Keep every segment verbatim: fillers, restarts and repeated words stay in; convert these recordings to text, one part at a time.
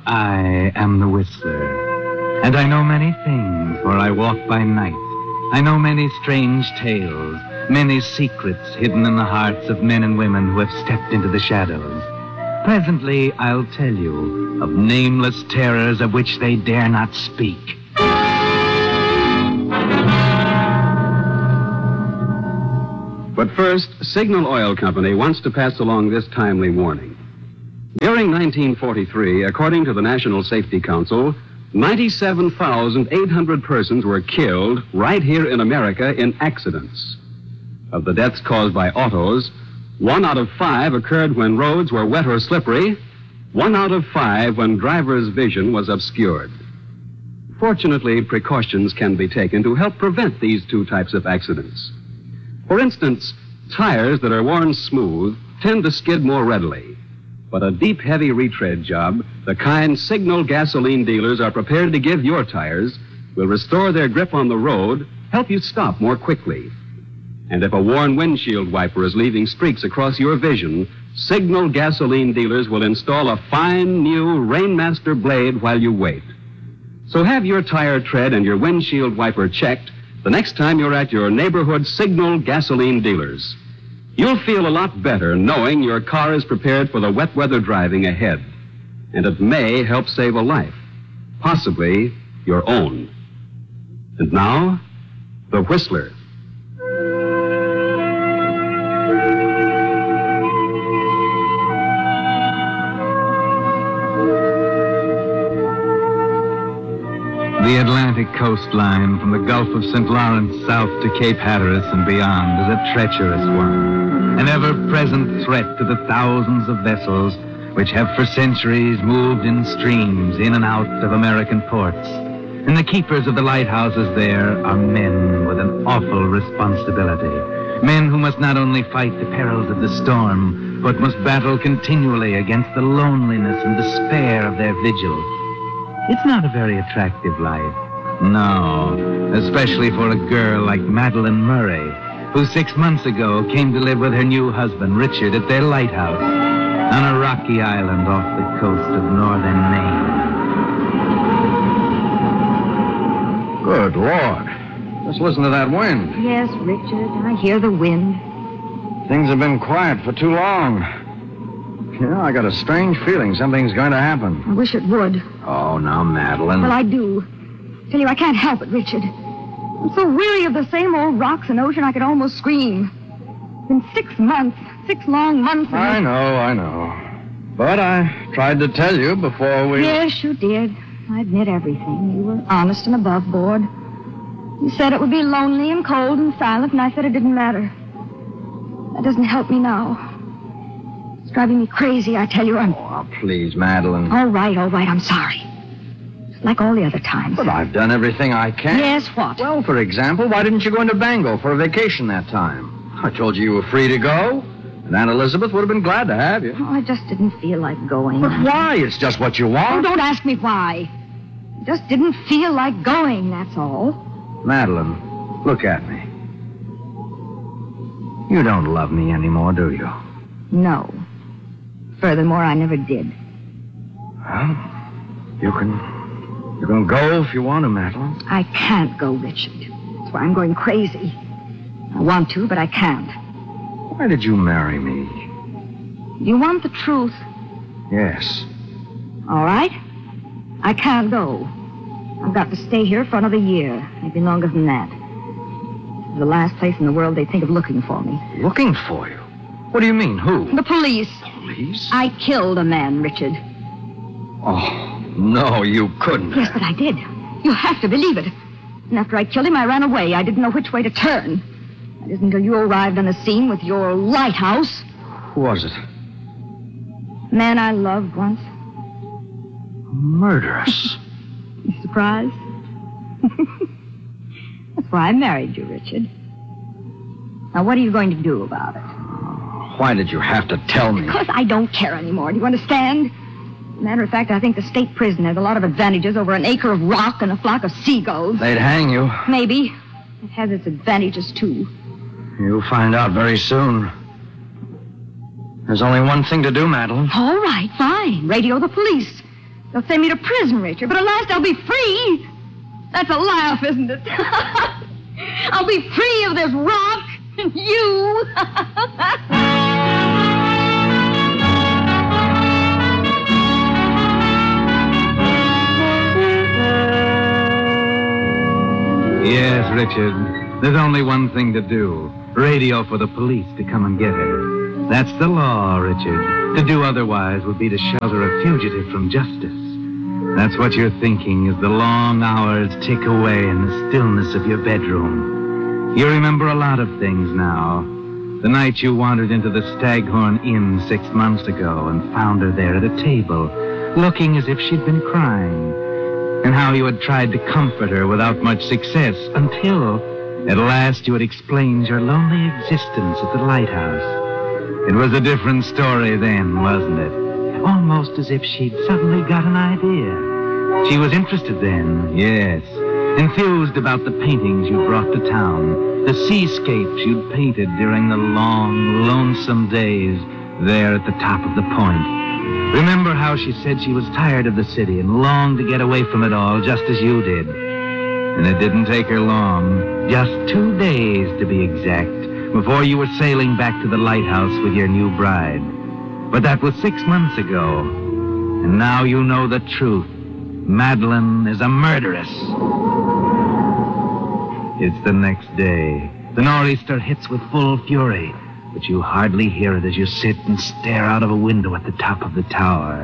I am the Whistler, and I know many things, for I walk by night. I know many strange tales, many secrets hidden in the hearts of men and women who have stepped into the shadows. Presently, I'll tell you of nameless terrors of which they dare not speak. But first, Signal Oil Company wants to pass along this timely warning. During nineteen forty-three, according to the National Safety Council, ninety-seven thousand eight hundred persons were killed right here in America in accidents. Of the deaths caused by autos, one out of five occurred when roads were wet or slippery, one out of five when drivers' vision was obscured. Fortunately, precautions can be taken to help prevent these two types of accidents. For instance, tires that are worn smooth tend to skid more readily. But a deep, heavy retread job, the kind Signal gasoline dealers are prepared to give your tires, will restore their grip on the road, help you stop more quickly. And if a worn windshield wiper is leaving streaks across your vision, Signal gasoline dealers will install a fine new Rainmaster blade while you wait. So have your tire tread and your windshield wiper checked the next time you're at your neighborhood Signal gasoline dealers. You'll feel a lot better knowing your car is prepared for the wet weather driving ahead. And it may help save a life, possibly your own. And now, the Whistler. The Atlantic coastline from the Gulf of Saint Lawrence south to Cape Hatteras and beyond is a treacherous one, an ever-present threat to the thousands of vessels which have for centuries moved in streams in and out of American ports. And the keepers of the lighthouses there are men with an awful responsibility, men who must not only fight the perils of the storm, but must battle continually against the loneliness and despair of their vigil. It's not a very attractive life. No, especially for a girl like Madeline Murray, who six months ago came to live with her new husband, Richard, at their lighthouse on a rocky island off the coast of northern Maine. Good Lord. Just listen to that wind. Yes, Richard, I hear the wind. Things have been quiet for too long. You know, I got a strange feeling something's going to happen. I wish it would. Oh, now, Madeline. Well, I do. Tell you, I can't help it, Richard. I'm so weary of the same old rocks and ocean I could almost scream. It's been six months, six long months. I I... know, I know. But I tried to tell you before we... Yes, you did. I admit everything. You were honest and above board. You said it would be lonely and cold and silent, and I said it didn't matter. That doesn't help me now. It's driving me crazy, I tell you. I'm... Oh, please, Madeline. All right, all right, I'm sorry. Just like all the other times. But I've done everything I can. Yes, what? Well, for example, why didn't you go into Bengal for a vacation that time? I told you you were free to go, and Aunt Elizabeth would have been glad to have you. Oh, I just didn't feel like going. But why? It's just what you Oh, want. don't ask me why. I just didn't feel like going, that's all. Madeline, look at me. You don't love me anymore, do you? No. Furthermore, I never did. Well, you can... You can go if you want to, Madeline. I can't go, Richard. That's why I'm going crazy. I want to, but I can't. Why did you marry me? You want the truth? Yes. All right. I can't go. I've got to stay here for another year, maybe longer than that. It's the last place in the world they think of looking for me. Looking for you? What do you mean? Who? The police. Police? I killed a man, Richard. Oh, no, you couldn't. Yes, but I did. You have to believe it. And after I killed him, I ran away. I didn't know which way to turn. It isn't until you arrived on the scene with your lighthouse. Who was it? A man I loved once. Murderous. You surprised? That's why I married you, Richard. Now, what are you going to do about it? Why did you have to tell me? Because I don't care anymore. Do you understand? Matter of fact, I think the state prison has a lot of advantages over an acre of rock and a flock of seagulls. They'd hang you. Maybe. It has its advantages, too. You'll find out very soon. There's only one thing to do, Madeline. All right, fine. Radio the police. They'll send me to prison, Richard, but at last I'll be free. That's a laugh, isn't it? I'll be free of this rock and you. Yes, Richard. There's only one thing to do. Radio for the police to come and get her. That's the law, Richard. To do otherwise would be to shelter a fugitive from justice. That's what you're thinking as the long hours tick away in the stillness of your bedroom. You remember a lot of things now. The night you wandered into the Staghorn Inn six months ago and found her there at a table, looking as if she'd been crying. And how you had tried to comfort her without much success until, at last, you had explained your lonely existence at the lighthouse. It was a different story then, wasn't it? Almost as if she'd suddenly got an idea. She was interested then, yes. Enthused about the paintings you brought to town, the seascapes you'd painted during the long, lonesome days there at the top of the point. Remember how she said she was tired of the city and longed to get away from it all, just as you did. And it didn't take her long, just two days to be exact, before you were sailing back to the lighthouse with your new bride. But that was six months ago. And now you know the truth. Madeline is a murderess. It's the next day. The nor'easter hits with full fury, but you hardly hear it as you sit and stare out of a window at the top of the tower.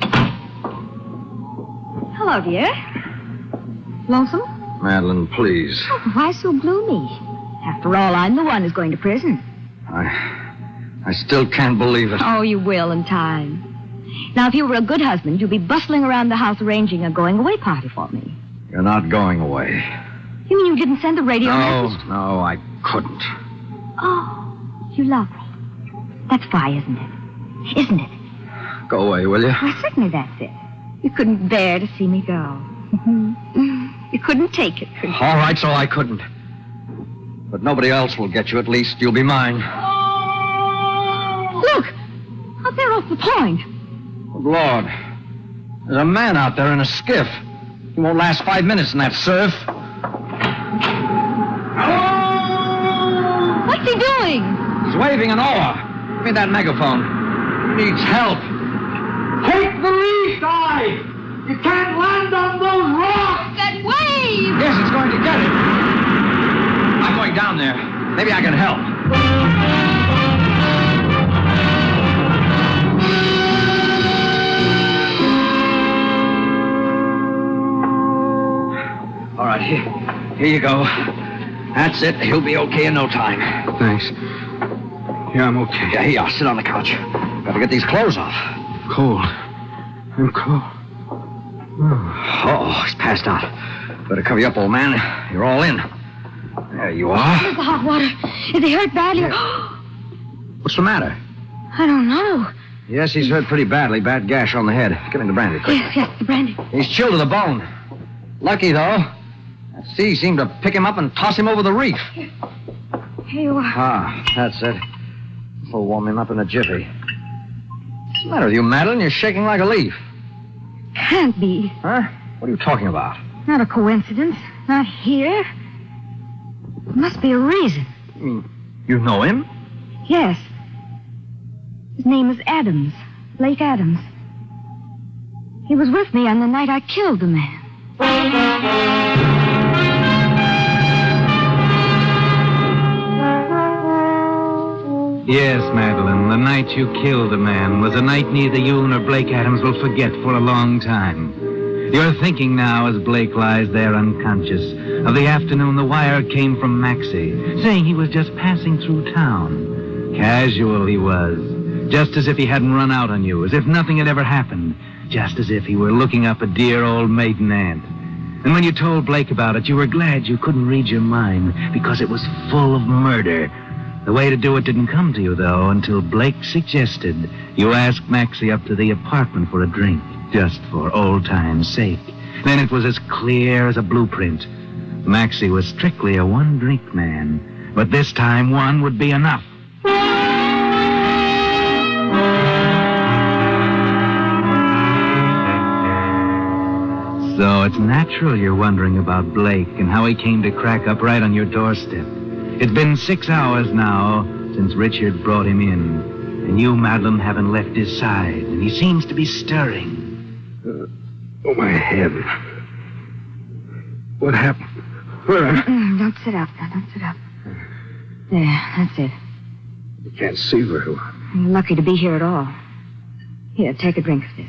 Hello, dear. Lonesome? Madeline, please. Oh, why so gloomy? After all, I'm the one who's going to prison. I... I still can't believe it. Oh, you will in time. Now, if you were a good husband, you'd be bustling around the house arranging a going-away party for me. You're not going away. You mean you didn't send the radio No, message? no, I couldn't. Oh, you love me. That's why, isn't it? Isn't it? Go away, will you? Why, certainly that's it. You couldn't bear to see me go. You couldn't take it, could you? All right, so I couldn't. But nobody else will get you. At least you'll be mine. Look! Out there off the point. Good Lord. There's a man out there in a skiff. He won't last five minutes in that surf. Hello? What's he doing? He's waving an oar. Give me that megaphone. He needs help. Take the lee side! You can't land on those rocks! That wave! Yes, it's going to get it. I'm going down there. Maybe I can help. All right, here, here you go. That's it. He'll be okay in no time. Thanks. Yeah, I'm okay. Yeah, here you are. Sit on the couch. Gotta get these clothes off. Cold. I'm cold. Oh, he's passed out. Better cover you up, old man. You're all in. There you are. Where's the hot water? Is he hurt badly? What's the matter? I don't know. Yes, he's hurt pretty badly. Bad gash on the head. Give him the brandy, quick. Yes, yes, the brandy. He's chilled to the bone. Lucky, though. That sea seemed to pick him up and toss him over the reef. Here you are. Ah, that's it. This'll warm him up in a jiffy. What's the matter with you, Madeline? You're shaking like a leaf. Can't be. Huh? What are you talking about? Not a coincidence. Not here. There must be a reason. You mean, you know him? Yes. His name is Adams. Blake Adams. He was with me on the night I killed the man. Yes, Madeline, the night you killed a man was a night neither you nor Blake Adams will forget for a long time. You're thinking now, as Blake lies there unconscious, of the afternoon the wire came from Maxie, saying he was just passing through town. Casual he was, just as if he hadn't run out on you, as if nothing had ever happened, just as if he were looking up a dear old maiden aunt. And when you told Blake about it, you were glad you couldn't read your mind, because it was full of murder. The way to do it didn't come to you, though, until Blake suggested you ask Maxie up to the apartment for a drink, just for old time's sake. Then it was as clear as a blueprint. Maxie was strictly a one-drink man, but this time one would be enough. So it's natural you're wondering about Blake and how he came to crack up right on your doorstep. It's been six hours now since Richard brought him in, and you, Madeline, haven't left his side, and he seems to be stirring. Uh, oh, my head. What happened? Where am I? Mm, don't sit up now. Don't sit up. There, that's it. I can't see very well. You're lucky to be here at all. Here, take a drink of this.